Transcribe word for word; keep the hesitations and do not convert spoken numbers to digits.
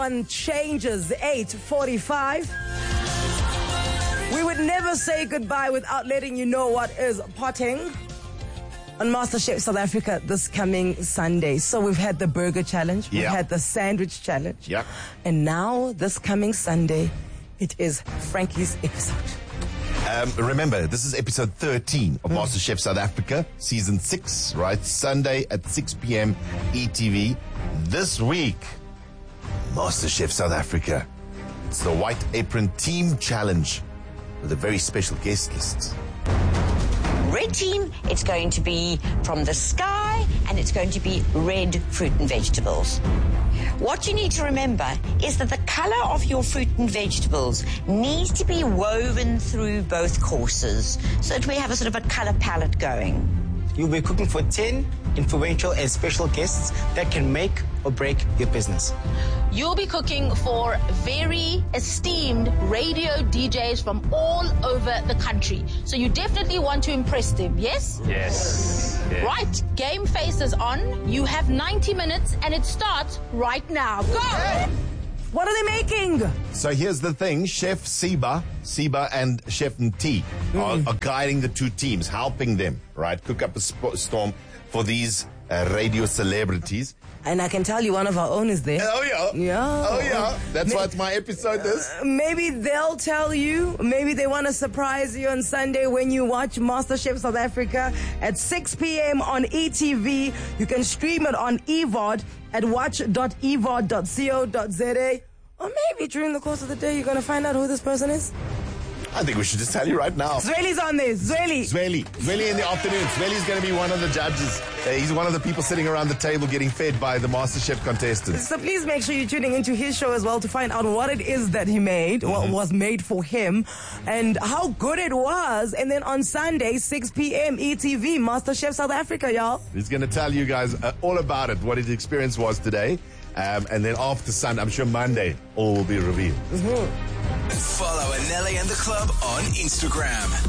One changes, eight forty-five. We would never say goodbye without letting you know what is potting on MasterChef South Africa this coming Sunday. So we've had the burger challenge, we've Yeah. had the sandwich challenge, Yeah. and now this coming Sunday, it is Frankie's episode. Um, remember, this is episode thirteen of MasterChef South Africa, season six, right? Sunday at six p.m. E T V. This week, MasterChef South Africa. It's the White Apron Team Challenge with a very special guest list. Red team, it's going to be from the sky, and it's going to be red fruit and vegetables. What you need to remember is that the color of your fruit and vegetables needs to be woven through both courses so that we have a sort of a color palette going. You'll be cooking for ten influential and special guests that can make or break your business. You'll be cooking for very esteemed radio D Js from all over the country. So you definitely want to impress them, yes? Yes. yes. Right, game face is on. You have ninety minutes and it starts right now. Go! What are they making? So here's the thing, Chef Siba, Siba and Chef Nti are, are guiding the two teams, helping them, right, cook up a sp- storm for these uh, radio celebrities. And I can tell you one of our own is there. Oh yeah. Yeah. Oh yeah. That's May- why it's my episode this. Maybe they'll tell you. Maybe they want to surprise you on Sunday when you watch MasterChef South Africa at six p.m. on E T V. You can stream it on E V O D at watch dot e v o d dot co dot z a. Or maybe during the course of the day, you're going to find out who this person is. I think we should just tell you right now. Zweli's on there. Zweli. Zweli. Zweli in the afternoon. Zweli's going to be one of the judges. Uh, he's one of the people sitting around the table getting fed by the MasterChef contestants. So please make sure you're tuning into his show as well to find out what it is that he made, what was made for him, and how good it was. And then on Sunday, six p.m. E T V, MasterChef South Africa, y'all. He's going to tell you guys uh, all about it, what his experience was today. Um, and then after Sunday, I'm sure Monday, all will be revealed. Follow Anelli and the Club on Instagram.